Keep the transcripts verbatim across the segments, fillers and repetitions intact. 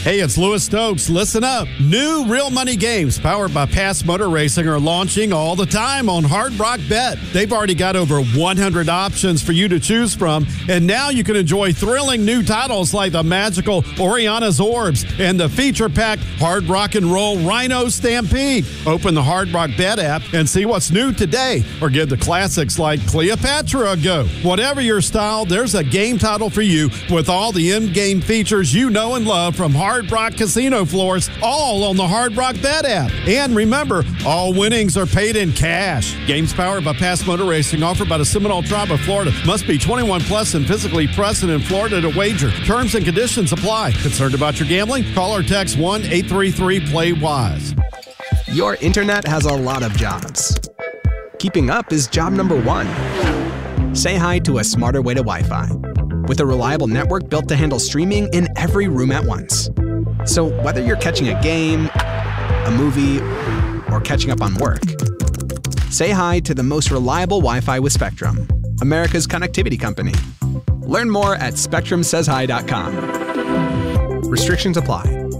Hey, it's Louis Stokes. Listen up. New real money games powered by Pass Motor Racing are launching all the time on Hard Rock Bet. They've already got over one hundred options for you to choose from, and now you can enjoy thrilling new titles like the magical Oriana's Orbs and the feature-packed Hard Rock and Roll Rhino Stampede. Open the Hard Rock Bet app and see what's new today, or give the classics like Cleopatra a go. Whatever your style, there's a game title for you with all the in-game features you know and love from Hard Rock casino floors, all on the Hard Rock Bet app. And remember, all winnings are paid in cash. Games powered by Pass Motor Racing, offered by the Seminole Tribe of Florida. Must be twenty-one plus and physically present in Florida to wager. Terms and conditions apply. Concerned about your gambling? Call or text one eight three three play wise. Your internet has a lot of jobs. Keeping up is job number one. Say hi to a smarter way to Wi-Fi, with a reliable network built to handle streaming in every room at once. So whether you're catching a game, a movie, or catching up on work, say hi to the most reliable Wi-Fi with Spectrum, America's connectivity company. Learn more at spectrum says hi dot com. Restrictions apply.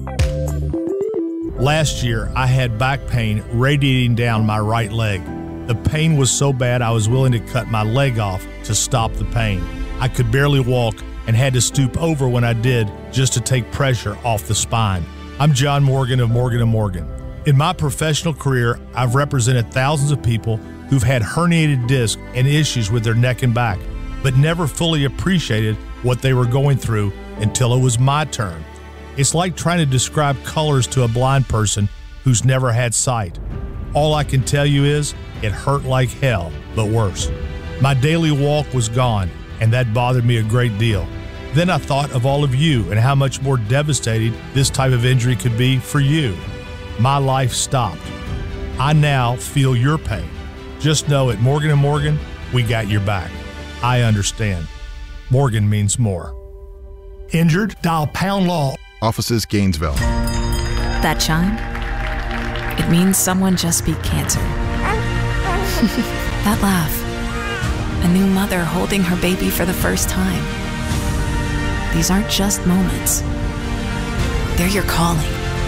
Last year, I had back pain radiating down my right leg. The pain was so bad I was willing to cut my leg off to stop the pain. I could barely walk and had to stoop over when I did just to take pressure off the spine. I'm John Morgan of Morgan and Morgan. In my professional career, I've represented thousands of people who've had herniated discs and issues with their neck and back, but never fully appreciated what they were going through until it was my turn. It's like trying to describe colors to a blind person who's never had sight. All I can tell you is it hurt like hell, but worse. My daily walk was gone, and that bothered me a great deal. Then I thought of all of you and how much more devastating this type of injury could be for you. My life stopped. I now feel your pain. Just know at Morgan and Morgan, we got your back. I understand. Morgan means more. Injured? Dial Pound Law. Offices Gainesville. That chime? It means someone just beat cancer. That laugh. A new mother holding her baby for the first time. These aren't just moments. They're your calling.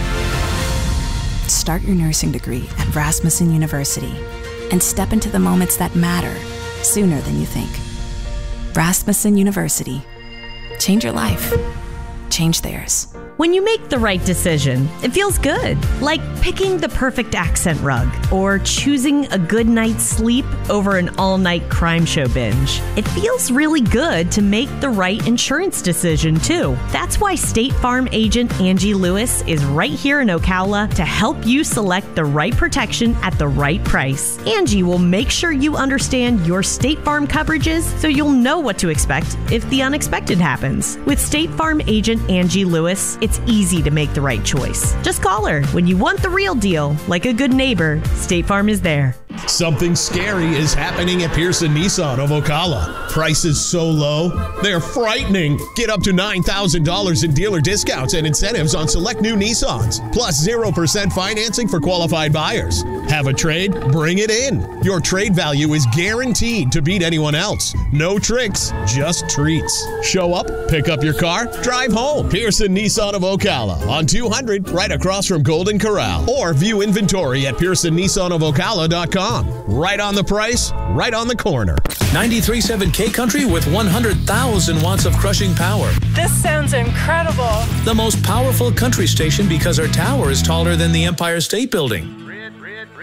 Start your nursing degree at Rasmussen University and step into the moments that matter sooner than you think. Rasmussen University. Change your life. Change theirs. When you make the right decision, it feels good. Like picking the perfect accent rug or choosing a good night's sleep over an all-night crime show binge. It feels really good to make the right insurance decision, too. That's why State Farm agent Angie Lewis is right here in Ocala to help you select the right protection at the right price. Angie will make sure you understand your State Farm coverages so you'll know what to expect if the unexpected happens. With State Farm agent Angie Lewis, it's It's easy to make the right choice. Just call her when you want the real deal. Like a good neighbor, State Farm is there. Something scary is happening at Pearson Nissan of Ocala. Prices so low, they're frightening. Get up to nine thousand dollars in dealer discounts and incentives on select new Nissans, plus zero percent financing for qualified buyers. Have a trade? Bring it in. Your trade value is guaranteed to beat anyone else. No tricks, just treats. Show up, pick up your car, drive home. Pearson Nissan of Ocala on two hundred, right across from Golden Corral. Or view inventory at pearson nissan of ocala dot com. Right on the price, right on the corner. ninety-three point seven K Country with one hundred thousand watts of crushing power. This sounds incredible. The most powerful country station because our tower is taller than the Empire State Building.